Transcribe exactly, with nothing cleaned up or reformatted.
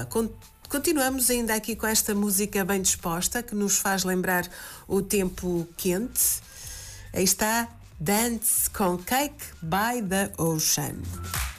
Alba. Continuamos ainda aqui com esta música bem disposta que nos faz lembrar o tempo quente. Aí está Dance com Cake by the Ocean.